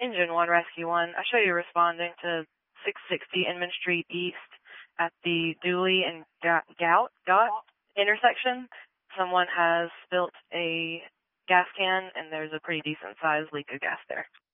Engine 1, Rescue 1. I show you responding to 660 Inman Street East at the Dooley and Gout intersection. Someone has spilt a gas can, and there's a pretty decent-sized leak of gas there.